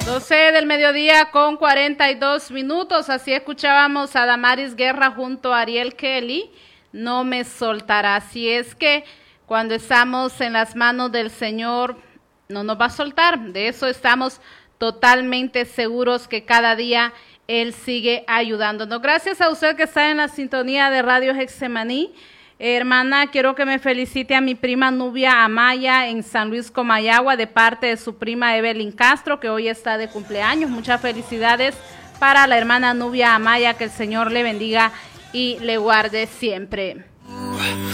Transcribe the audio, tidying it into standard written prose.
12 del mediodía con 42 minutos. Así escuchábamos a Damaris Guerra junto a Ariel Kelly. No me soltará. Así es que cuando estamos en las manos del Señor, no nos va a soltar. De eso estamos totalmente seguros, que cada día Él sigue ayudándonos. Gracias a usted que está en la sintonía de Radio Getsemaní. Hermana, quiero que me felicite a mi prima Nubia Amaya en San Luis Comayagua, de parte de su prima Evelyn Castro, que hoy está de cumpleaños. Muchas felicidades para la hermana Nubia Amaya, que el Señor le bendiga y le guarde siempre.